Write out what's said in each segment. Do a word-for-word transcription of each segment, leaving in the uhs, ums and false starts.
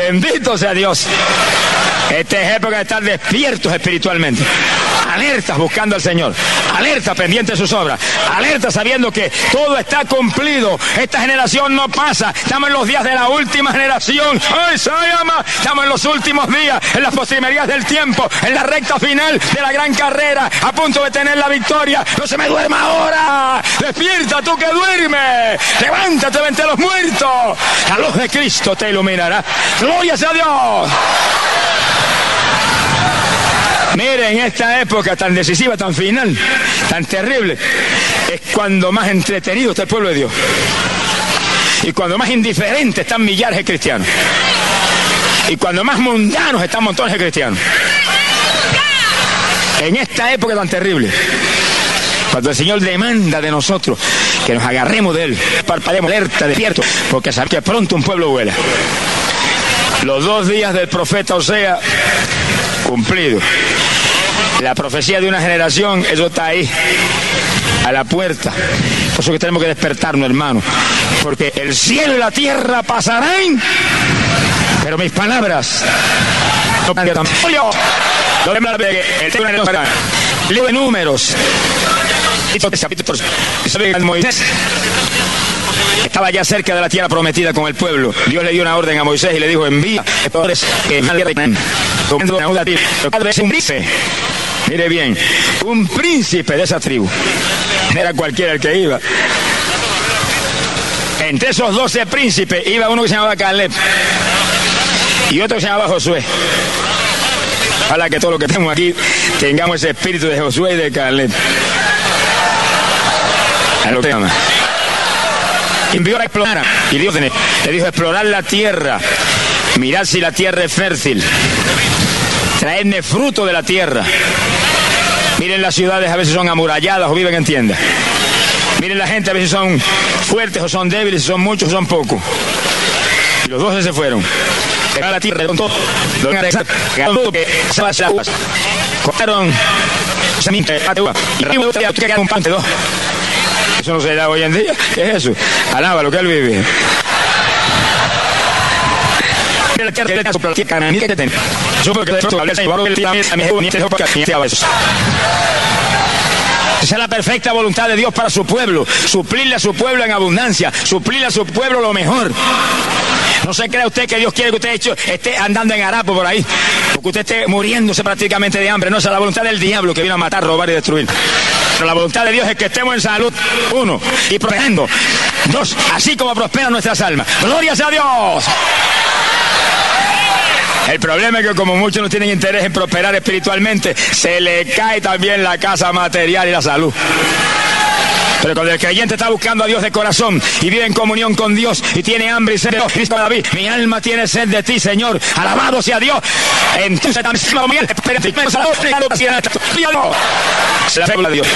Bendito sea Dios. Esta es época de estar despiertos espiritualmente, alertas buscando al Señor, alertas pendientes de sus obras, alertas sabiendo que todo está cumplido. Esta generación no pasa, estamos en los días de la última generación. ¡Ay, se llama! Estamos en los últimos días, en las postrimerías del tiempo, en la recta final de la gran carrera, a punto de tener la victoria. No se me duerma ahora, despierta tú que duermes, levántate de entre los muertos, la luz de Cristo te iluminará. Gloria sea a Dios. Miren, esta época tan decisiva, tan final, tan terrible, es cuando más entretenido está el pueblo de Dios y cuando más indiferentes están millares de cristianos y cuando más mundanos están montones de cristianos. En esta época tan terrible, cuando el Señor demanda de nosotros que nos agarremos de Él, parpadeemos alerta, despierto, porque sabe que pronto un pueblo vuela. Los dos días del profeta Osea cumplidos. La profecía de una generación, eso está ahí, a la puerta. Por eso que tenemos que despertarnos, hermanos, porque el cielo y la tierra pasarán, pero mis palabras no pasarán. El libro de Números, Moisés estaba ya cerca de la tierra prometida con el pueblo. Dios le dio una orden a Moisés y le dijo: envía exploradores que van a la tierra. Mire bien, un príncipe de esa tribu, era cualquiera el que iba. Entre esos doce príncipes iba uno que se llamaba Caleb y otro que se llamaba Josué. Ojalá que todos los que estemos aquí tengamos ese espíritu de Josué y de Caleb. A lo que llama. Envió a explorar, y Dios le dijo: explorar la tierra, mirad si la tierra es fértil, traedme fruto de la tierra. Miren, las ciudades a veces son amuralladas o viven en tiendas. Miren, la gente a veces son fuertes o son débiles, son muchos o son pocos. Y los doce se fueron. Llegaron a la tierra con todo, lo iban a regresar, todo que se las aguas. Cortaron un pan de dos. Eso no se da hoy en día. ¿Qué es eso? Alaba lo que él vive. Esa es la perfecta voluntad de Dios para su pueblo, suplirle a su pueblo en abundancia, suplirle a su pueblo lo mejor. No se crea usted que Dios quiere que usted hecho, esté andando en harapo por ahí, porque usted esté muriéndose prácticamente de hambre. No, esa es la voluntad del diablo que vino a matar, robar y destruir. Pero la voluntad de Dios es que estemos en salud, uno, y prosperando, dos, así como prosperan nuestras almas. ¡Gloria sea a Dios! El problema es que como muchos no tienen interés en prosperar espiritualmente, se le cae también la casa material y la salud. Pero cuando el creyente está buscando a Dios de corazón y vive en comunión con Dios y tiene hambre y sed de Dios, Cristo David, mi alma tiene sed de ti, Señor, alabado sea Dios. Entonces también la Dios.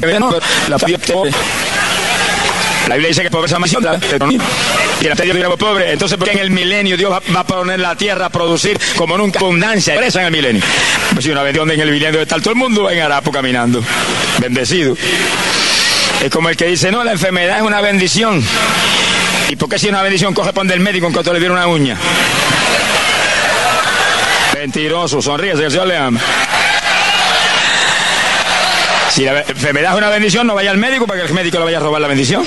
La Biblia dice que pobreza más y la Dios era pobre. Entonces, ¿por qué en el milenio Dios va a poner la tierra a producir como nunca abundancia? Presa en el milenio. Pues si una bendición en el milenio está todo el mundo en harapo caminando, bendecido. Es como el que dice: no, la enfermedad es una bendición. ¿Y por qué si es una bendición corresponde el médico en cuanto le viene una uña? Mentiroso, sonríe, que el Señor le ama. Si la enfermedad es una bendición, no vaya al médico para que el médico le vaya a robar la bendición.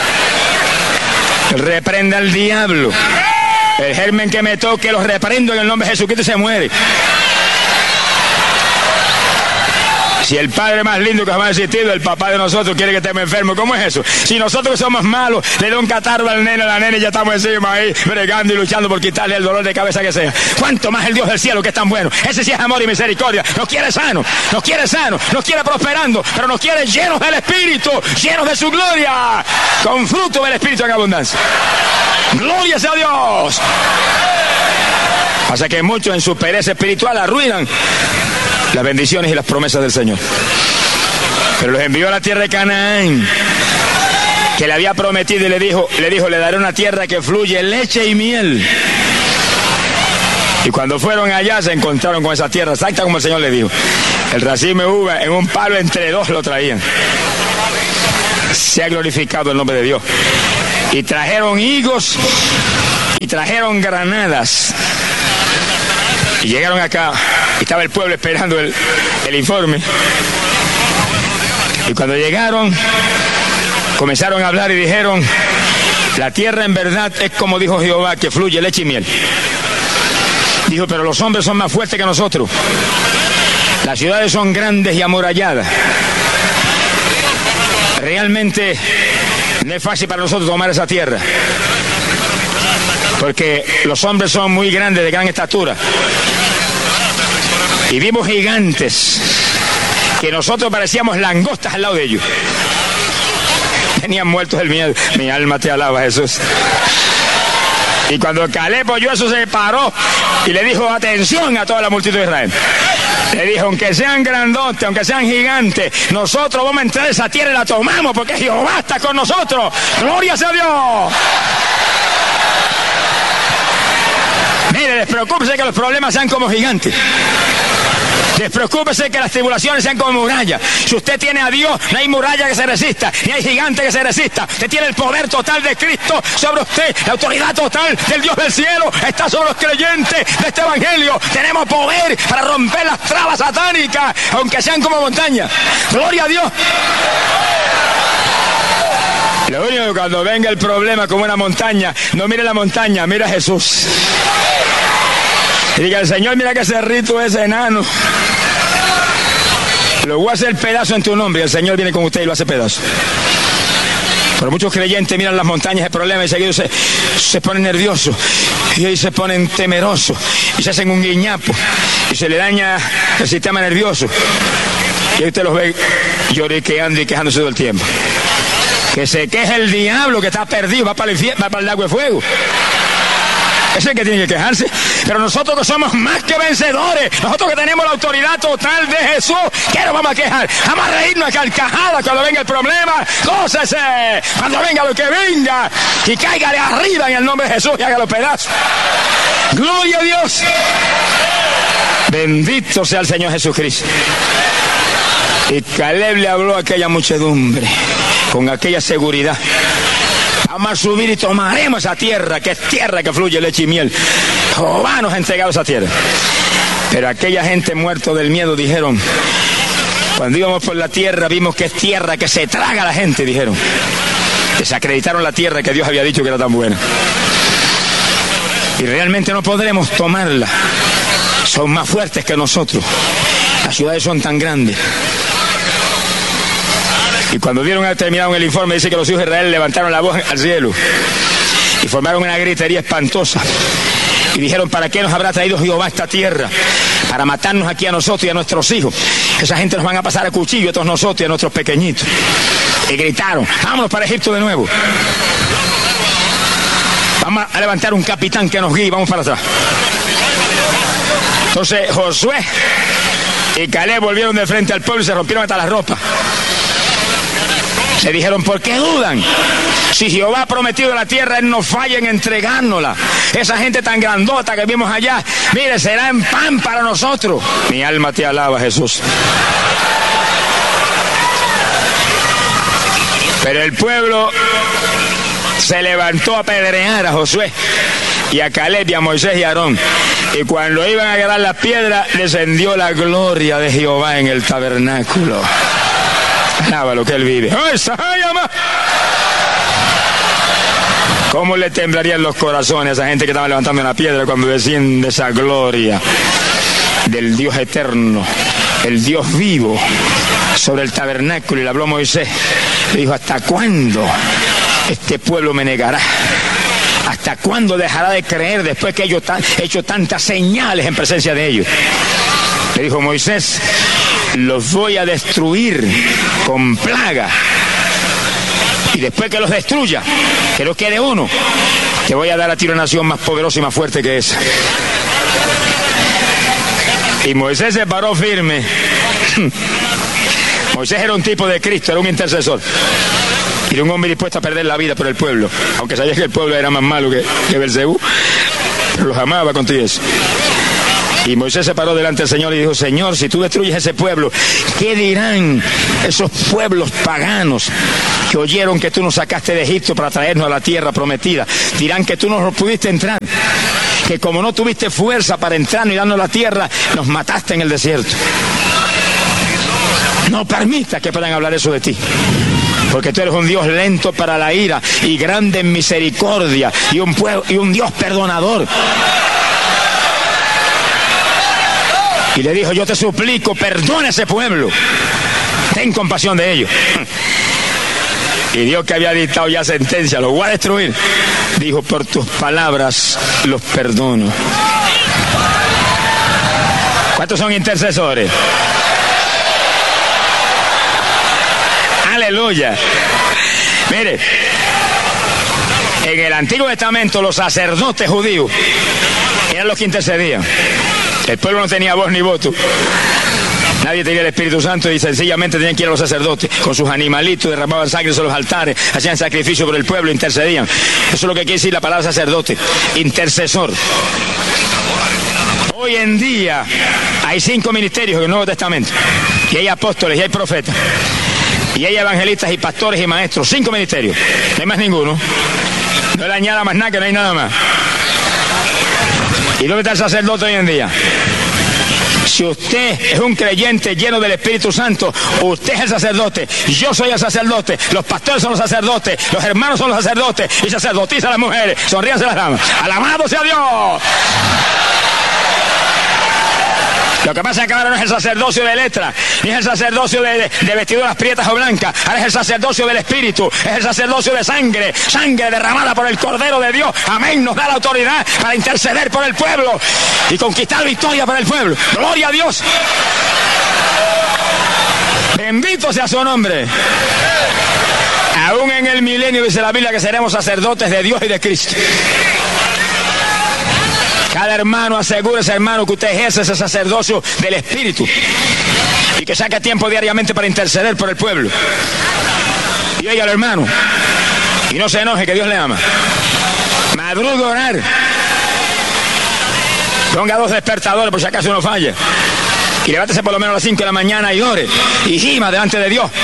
Reprenda al diablo. El germen que me toque lo reprendo en el nombre de Jesucristo y se muere. Si el padre más lindo que jamás ha existido, el papá de nosotros, quiere que estemos enfermos, ¿cómo es eso? Si nosotros que somos malos, le da un catarro al nene, a la nena y ya estamos encima ahí, bregando y luchando por quitarle el dolor de cabeza que sea. ¿Cuánto más el Dios del cielo, que es tan bueno? Ese sí es amor y misericordia. Nos quiere sano, nos quiere sano, nos quiere prosperando, pero nos quiere llenos del Espíritu, llenos de su gloria, con fruto del Espíritu en abundancia. ¡Gloria sea a Dios! Pasa que muchos en su pereza espiritual arruinan las bendiciones y las promesas del Señor. Pero los envió a la tierra de Canaán, que le había prometido, y le dijo, le dijo, le daré una tierra que fluye leche y miel. Y cuando fueron allá se encontraron con esa tierra exacta como el Señor le dijo. El racimo de uva en un palo entre dos lo traían. Se ha glorificado el nombre de Dios. y trajeron higos y trajeron granadas. Y llegaron acá, y estaba el pueblo esperando el, el informe. Y cuando llegaron, comenzaron a hablar y dijeron: la tierra en verdad es como dijo Jehová, que fluye leche y miel. Dijo: pero los hombres son más fuertes que nosotros. Las ciudades son grandes y amuralladas. Realmente no es fácil para nosotros tomar esa tierra, porque los hombres son muy grandes, de gran estatura. Y vimos gigantes que nosotros parecíamos langostas al lado de ellos. Tenían muertos el miedo. Mi alma te alaba, Jesús. Y cuando Caleb oyó eso, se paró y le dijo: atención a toda la multitud de Israel. Le dijo: aunque sean grandotes, aunque sean gigantes, nosotros vamos a entrar a esa tierra y la tomamos, porque Jehová está con nosotros. ¡Gloria sea a Dios! Mire, despreocúpese que los problemas sean como gigantes. Despreocúpese que las tribulaciones sean como murallas. Si usted tiene a Dios, no hay muralla que se resista, ni hay gigante que se resista. Usted tiene el poder total de Cristo sobre usted. La autoridad total del Dios del cielo está sobre los creyentes de este evangelio. Tenemos poder para romper las trabas satánicas, aunque sean como montañas. ¡Gloria a Dios! Lo único que cuando venga el problema como una montaña, no mire la montaña, mira a Jesús. Y diga: el Señor, mira que cerrito es enano. Lo voy a hacer pedazo en tu nombre. Y el Señor viene con usted y lo hace pedazo. Pero muchos creyentes miran las montañas de problemas y seguido se, se ponen nerviosos. Y ahí se ponen temerosos. Y se hacen un guiñapo. Y se le daña el sistema nervioso. Y ahí usted los ve lloriqueando y quejándose todo el tiempo. Que se queje el diablo, que está perdido, va para el infierno, va para el lago de fuego. Ese es el que tiene que quejarse. Pero nosotros que somos más que vencedores, nosotros que tenemos la autoridad total de Jesús, ¿qué nos vamos a quejar? Vamos a reírnos a carcajadas cuando venga el problema. Gócese cuando venga lo que venga, y cáigale arriba en el nombre de Jesús y hágalo pedazos. Gloria a Dios. Bendito sea el Señor Jesucristo. Y Caleb le habló a aquella muchedumbre con aquella seguridad: vamos a subir y tomaremos esa tierra, que es tierra que fluye leche y miel. Jehová nos ha entregado esa tierra. Pero aquella gente, muerto del miedo, dijeron, cuando íbamos por la tierra, vimos que es tierra que se traga a la gente, dijeron. Desacreditaron la tierra que Dios había dicho que era tan buena. Y realmente no podremos tomarla. Son más fuertes que nosotros. Las ciudades son tan grandes. Y cuando dieron a terminado el informe, dice que los hijos de Israel levantaron la voz al cielo y formaron una gritería espantosa. Y dijeron: ¿para qué nos habrá traído Jehová esta tierra? Para matarnos aquí a nosotros y a nuestros hijos. Esa gente nos van a pasar a cuchillo a todos nosotros y a nuestros pequeñitos. Y gritaron: vámonos para Egipto de nuevo. Vamos a levantar un capitán que nos guíe y vamos para atrás. Entonces Josué y Caleb volvieron de frente al pueblo y se rompieron hasta las ropas. Se dijeron: ¿por qué dudan? Si Jehová ha prometido la tierra, Él no falla en entregárnosla. Esa gente tan grandota que vimos allá, mire, será en pan para nosotros. Mi alma te alaba, Jesús. Pero el pueblo se levantó a apedrear a Josué y a Caleb y a Moisés y a Aarón. Y cuando iban a agarrar la piedra, descendió la gloria de Jehová en el tabernáculo. Alaba lo que Él vive. ¿Cómo le temblarían los corazones a esa gente que estaba levantando una piedra cuando desciende esa gloria del Dios eterno, el Dios vivo, sobre el tabernáculo? Y le habló a Moisés. Le dijo: ¿hasta cuándo este pueblo me negará? ¿Hasta cuándo dejará de creer después que yo he hecho tantas señales en presencia de ellos? Le dijo Moisés: los voy a destruir con plaga. Y después que los destruya, que no quede uno, te voy a dar a ti una nación más poderosa y más fuerte que esa. Y Moisés se paró firme. Moisés era un tipo de Cristo, era un intercesor. Y era un hombre dispuesto a perder la vida por el pueblo. Aunque sabía que el pueblo era más malo que, que Belzebú, pero los amaba con todo eso. Y Moisés se paró delante del Señor y dijo: Señor, si tú destruyes ese pueblo, ¿qué dirán esos pueblos paganos que oyeron que tú nos sacaste de Egipto para traernos a la tierra prometida, dirán que tú no pudiste entrar, que como no tuviste fuerza para entrarnos y darnos la tierra, nos mataste en el desierto. No permitas que puedan hablar eso de ti, porque tú eres un Dios lento para la ira y grande en misericordia y un, pueblo, y un Dios perdonador. Y le dijo, yo te suplico, perdona a ese pueblo, ten compasión de ellos. Y Dios, que había dictado ya sentencia, los voy a destruir, dijo, por tus palabras los perdono. ¿Cuántos son intercesores? Aleluya. Mire, en el Antiguo Testamento los sacerdotes judíos eran los que intercedían. El pueblo no tenía voz ni voto. Nadie tenía el Espíritu Santo y sencillamente tenían que ir a los sacerdotes con sus animalitos, derramaban sangre sobre los altares, hacían sacrificio por el pueblo, intercedían. Eso es lo que quiere decir la palabra sacerdote, intercesor. Hoy en día hay cinco ministerios en el Nuevo Testamento, y hay apóstoles, y hay profetas, y hay evangelistas, y pastores, y maestros. Cinco ministerios, no hay más ninguno. No le añada más nada, que no hay nada más. ¿Y dónde está el sacerdote hoy en día? Si usted es un creyente lleno del Espíritu Santo, usted es el sacerdote, yo soy el sacerdote, los pastores son los sacerdotes, los hermanos son los sacerdotes, y sacerdotisas las mujeres, sonríanse las damas. ¡Alabado sea Dios! Lo que pasa es que ahora no es el sacerdocio de letra, ni es el sacerdocio de, de, de vestiduras prietas o blancas, ahora es el sacerdocio del Espíritu, es el sacerdocio de sangre, sangre derramada por el Cordero de Dios. Amén, nos da la autoridad para interceder por el pueblo y conquistar victoria para el pueblo. ¡Gloria a Dios! Bendito sea su nombre. Aún en el milenio dice la Biblia que seremos sacerdotes de Dios y de Cristo. Cada hermano, asegúrese, hermano, que usted ejerce ese sacerdocio del Espíritu y que saque tiempo diariamente para interceder por el pueblo. Y oiga al hermano, y no se enoje, que Dios le ama. Madrugue a orar. Ponga dos despertadores por si acaso uno falla. Y levántese por lo menos a las cinco de la mañana y ore y gima delante de Dios.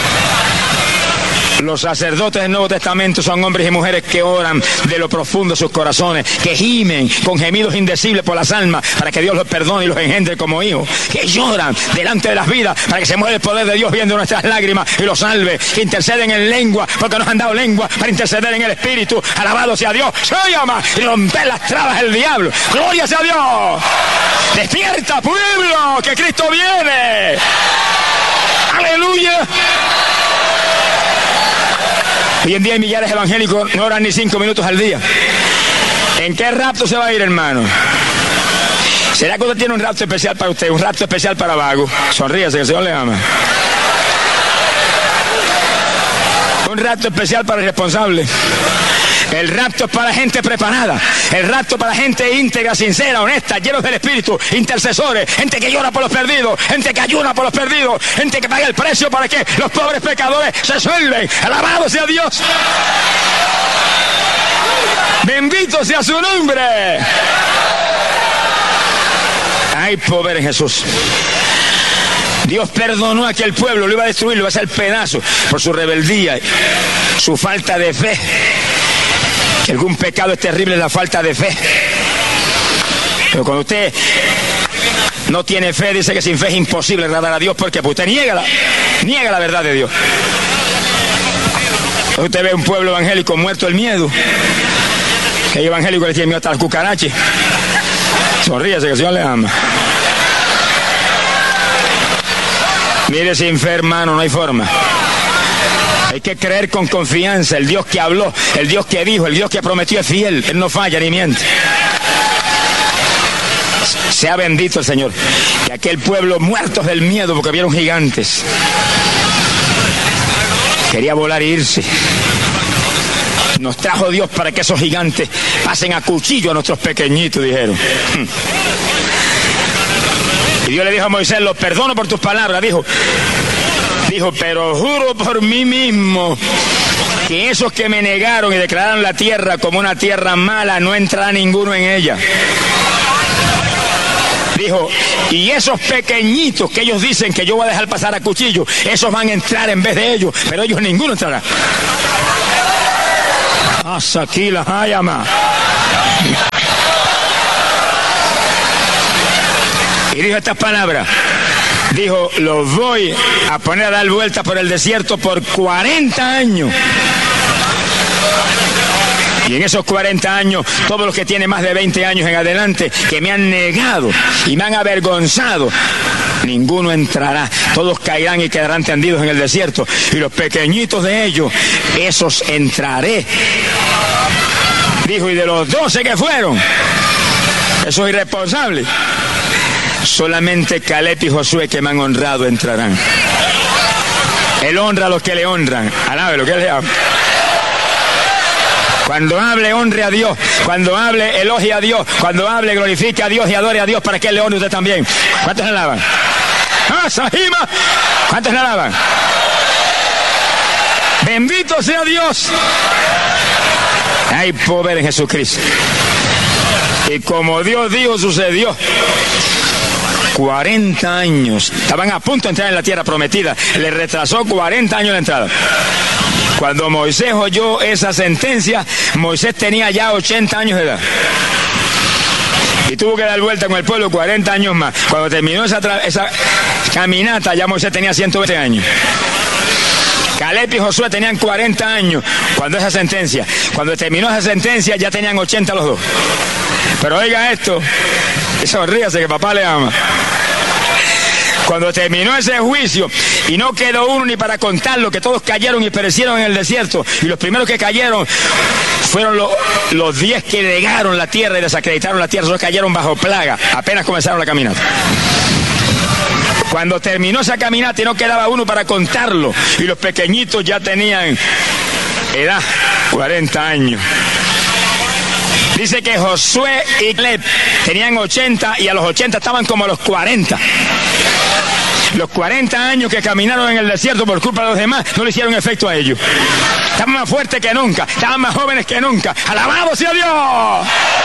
Los sacerdotes del Nuevo Testamento son hombres y mujeres que oran de lo profundo de sus corazones, que gimen con gemidos indecibles por las almas para que Dios los perdone y los engendre como hijos, que lloran delante de las vidas para que se mueva el poder de Dios viendo nuestras lágrimas y los salve, que interceden en lengua porque nos han dado lengua para interceder en el Espíritu. Alabado sea Dios. Se llama y romper las trabas del diablo. Gloria sea Dios. Despierta, pueblo, que Cristo viene. Aleluya. Hoy en día hay millares de evangélicos, no oran ni cinco minutos al día. ¿En qué rapto se va a ir, hermano? ¿Será que usted tiene un rapto especial para usted? Un rapto especial para vago. Sonríase, que el Señor le ama. Un rapto especial para el responsable. El rapto es para gente preparada. El rapto para gente íntegra, sincera, honesta, llenos del Espíritu, intercesores, gente que llora por los perdidos, gente que ayuna por los perdidos, gente que paga el precio para que los pobres pecadores se salven. Alabado sea Dios. Bendito sea su nombre. Hay poder en Jesús. Dios perdonó a aquel pueblo, lo iba a destruir, lo iba a hacer pedazo por su rebeldía, su falta de fe. Que algún pecado es terrible, la falta de fe. Pero cuando usted no tiene fe, dice que sin fe es imposible agradar a Dios, porque pues usted niega la, niega la verdad de Dios. Usted ve un pueblo evangélico muerto del miedo. Que hay evangélicos que le tienen miedo hasta las cucarachas. Sonríase, que el Señor le ama. Mire, sin fe, hermano, no hay forma. Hay que creer con confianza. El Dios que habló, el Dios que dijo, el Dios que prometió es fiel. Él no falla ni miente. Sea bendito el Señor. Y aquel pueblo muertos del miedo porque vieron gigantes. Quería volar e irse. Nos trajo Dios para que esos gigantes pasen a cuchillo a nuestros pequeñitos, dijeron. Y Dios le dijo a Moisés, los perdono por tus palabras. Dijo, dijo, pero juro por mí mismo que esos que me negaron y declararon la tierra como una tierra mala, no entrará ninguno en ella. Dijo, y esos pequeñitos que ellos dicen que yo voy a dejar pasar a cuchillo, esos van a entrar en vez de ellos, pero ellos ninguno entrará. Hasta aquí la hayama. Y dijo estas palabras. Dijo, los voy a poner a dar vueltas por el desierto por cuarenta años. Y en esos cuarenta años, todos los que tienen más de veinte años en adelante, que me han negado y me han avergonzado, ninguno entrará. Todos caerán y quedarán tendidos en el desierto. Y los pequeñitos de ellos, esos entraré. Dijo, y de los doce que fueron, esos irresponsables, solamente Caleb y Josué, que me han honrado, entrarán. Él honra a los que le honran. Alabe lo que él le habla. Cuando hable, honre a Dios. Cuando hable, elogie a Dios. Cuando hable, glorifique a Dios y adore a Dios para que Él le honre a usted también. ¿Cuántos le alaban? ¡Ah, Sahima! ¿Cuántos le alaban? Bendito sea Dios. Hay poder en Jesucristo. Y como Dios dijo, sucedió. cuarenta años. Estaban a punto de entrar en la tierra prometida. Le retrasó cuarenta años la entrada. Cuando Moisés oyó esa sentencia, Moisés tenía ya ochenta años de edad. Y tuvo que dar vuelta con el pueblo cuarenta años más. Cuando terminó esa, esa caminata, ya Moisés tenía ciento veinte años. Caleb y Josué tenían cuarenta años cuando esa sentencia. Cuando terminó esa sentencia, ya tenían ochenta los dos. Pero oiga esto, y sonríase que papá le ama. Cuando terminó ese juicio y no quedó uno ni para contarlo, que todos cayeron y perecieron en el desierto, y los primeros que cayeron fueron los, los diez que negaron la tierra y desacreditaron la tierra, esos cayeron bajo plaga, apenas comenzaron la caminata. Cuando terminó esa caminata y no quedaba uno para contarlo, y los pequeñitos ya tenían edad, cuarenta años. Dice que Josué y Caleb tenían ochenta y a los ochenta estaban como a los cuarenta. Los cuarenta años que caminaron en el desierto por culpa de los demás no le hicieron efecto a ellos. Estaban más fuertes que nunca, estaban más jóvenes que nunca. ¡Alabado sea Dios!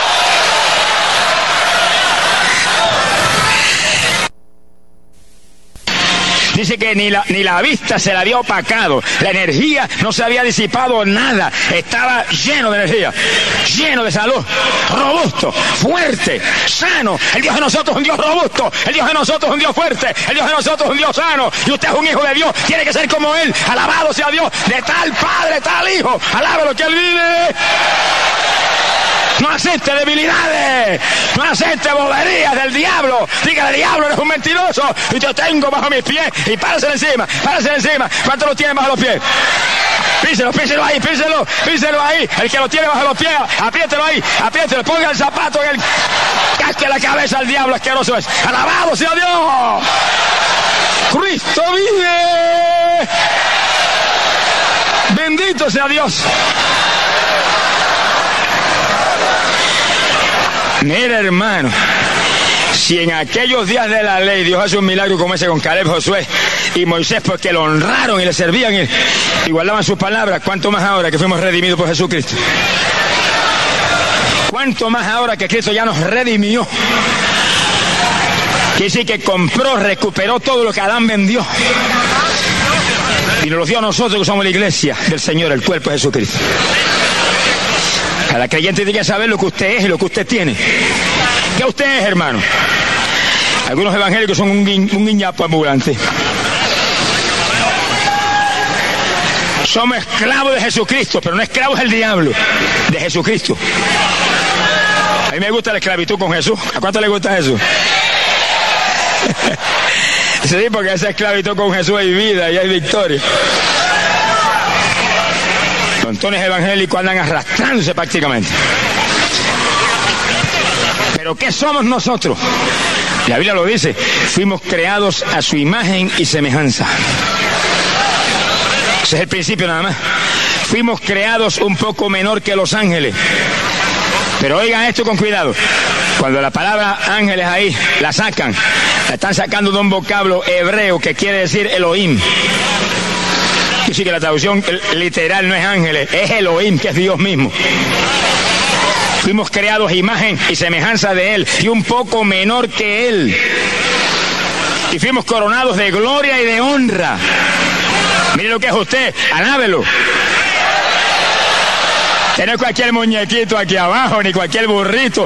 Dice que ni la, ni la vista se la había opacado, la energía no se había disipado nada, estaba lleno de energía, lleno de salud, robusto, fuerte, sano. El Dios de nosotros es un Dios robusto, el Dios de nosotros es un Dios fuerte, el Dios de nosotros es un Dios sano, y usted es un hijo de Dios, tiene que ser como Él. Alabado sea Dios, de tal Padre, tal Hijo, alábalo que Él vive. No acepte debilidades, no acepte boberías del diablo. Dígale, diablo, eres un mentiroso y te tengo bajo mis pies. Y páraselo encima, páraselo encima. ¿Cuánto lo tiene bajo los pies? Píselo, píselo ahí, píselo, píselo ahí. El que lo tiene bajo los pies, apriételo ahí, apriételo, ponga el zapato en el... Casque la cabeza al diablo, asqueroso es. ¡Alabado sea Dios! ¡Cristo vive! ¡Bendito sea Dios! Mira, hermano, si en aquellos días de la ley Dios hace un milagro como ese con Caleb, Josué y Moisés, porque lo honraron y le servían y, y guardaban sus palabras, ¿cuánto más ahora que fuimos redimidos por Jesucristo? ¿Cuánto más ahora que Cristo ya nos redimió? Quiere decir que compró, recuperó todo lo que Adán vendió y nos lo dio a nosotros, que somos la iglesia del Señor, el cuerpo de Jesucristo. Cada creyente tiene que saber lo que usted es y lo que usted tiene. ¿Qué usted es, hermano? Algunos evangélicos son un, guin, un guiñapo ambulante. Somos esclavos de Jesucristo, pero no esclavos del diablo, de Jesucristo. A mí me gusta la esclavitud con Jesús. ¿A cuánto le gusta Jesús? Sí, porque esa esclavitud con Jesús hay vida y hay victoria. Montones evangélicos andan arrastrándose prácticamente. ¿Pero qué somos nosotros? La Biblia lo dice, fuimos creados a su imagen y semejanza. Ese es el principio nada más. Fuimos creados un poco menor que los ángeles. Pero oigan esto con cuidado. Cuando la palabra ángeles ahí la sacan, la están sacando de un vocablo hebreo que quiere decir Elohim. Que sí, que la traducción literal no es ángeles, es Elohim, que es Dios mismo. Fuimos creados a imagen y semejanza de Él, y un poco menor que Él. Y fuimos coronados de gloria y de honra. Mire lo que es usted, alábelo. Que no es cualquier muñequito aquí abajo, ni cualquier burrito.